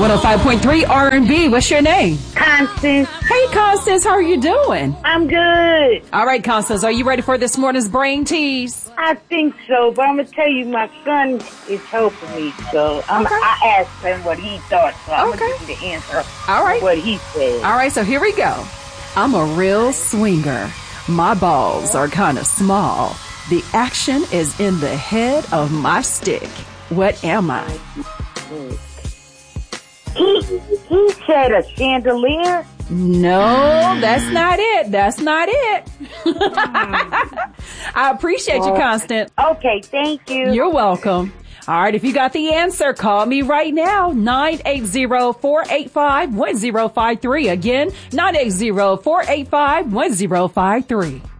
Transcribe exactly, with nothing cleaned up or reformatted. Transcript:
one oh five point three R and B. What's your name? Constance. Hey, Constance. How are you doing? I'm good. All right, Constance. Are you ready for this morning's brain tease? I think so, but I'm going to tell you, my son is helping me, so I'm, Okay. I asked him what he thought, so I'm Okay. going to give you the answer. All right. What he said. All right, so here we go. I'm a real swinger. My balls are kind of small. The action is in the head of my stick. What am I? He, he said a chandelier. No, that's not it. That's not it. I appreciate you, Constance. Okay, thank you. You're welcome. All right, if you got the answer, call me right now, nine eight zero, four eight five, one zero five three. Again, nine eight zero, four eight five, one zero five three.